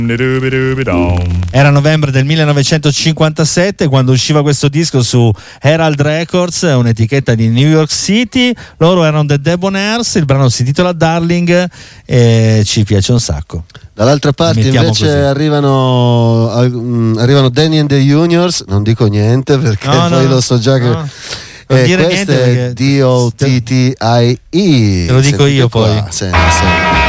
Era novembre del 1957 quando usciva questo disco su Herald Records, un'etichetta di New York City. Loro erano The Debonaires, il brano si intitola Darling e ci piace un sacco. Dall'altra parte invece arrivano Danny and the Juniors, non dico niente perché poi lo so già che non dire questo niente è D-O-T-T-I-E. te lo dico io poi. Senti.